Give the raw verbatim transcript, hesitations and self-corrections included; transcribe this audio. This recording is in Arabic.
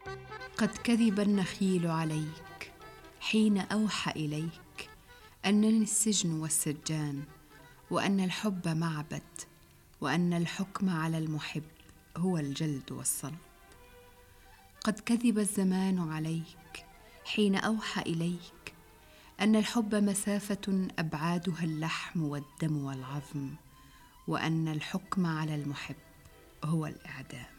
قد كذب النخيل عليك حين أوحى إليك أنني السجن والسجان، وأن الحب معبد، وأن الحكم على المحب هو الجلد والصلب. قد كذب الزمان عليك حين أوحى إليك أن الحب مسافة أبعادها اللحم والدم والعظم، وأن الحكم على المحب هو الإعدام.